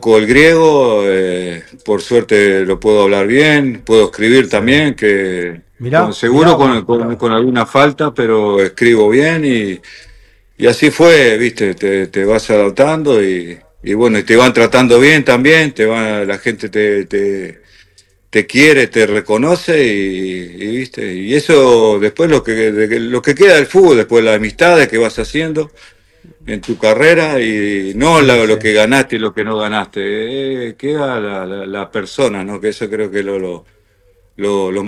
poco el griego, por suerte lo puedo hablar bien, puedo escribir Sí. también, que Mirá seguro vos. con alguna falta, pero escribo bien y así fue, viste, te vas adaptando y bueno, y te van tratando bien también, la gente te quiere, te reconoce viste, y eso después lo que queda del fútbol, después las amistades que vas haciendo en tu carrera y no Sí, lo sí. que ganaste y lo que no ganaste, queda la persona, ¿no? Que eso creo que lo